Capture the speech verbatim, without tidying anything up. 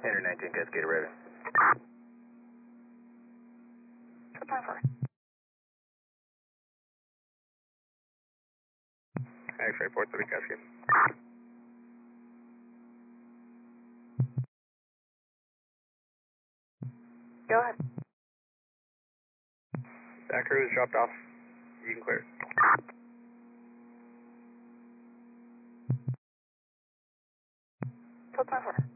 Enter nineteen Cascade arriving. Two point four. X-ray four thirty Cascade. Go ahead. That crew is dropped off. You can clear. Two point four.